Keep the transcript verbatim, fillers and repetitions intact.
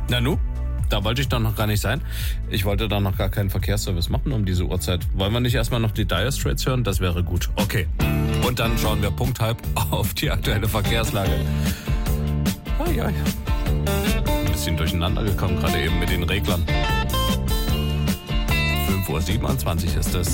Na nu, da wollte ich doch noch gar nicht sein. Ich wollte da noch gar keinen Verkehrsservice machen um diese Uhrzeit. Wollen wir nicht erstmal noch die Dire Straits hören? Das wäre gut. Okay. Und dann schauen wir Punkt halb auf die aktuelle Verkehrslage. Oh ja, ein bisschen durcheinander gekommen, gerade eben mit den Reglern. fünf Uhr siebenundzwanzig ist es.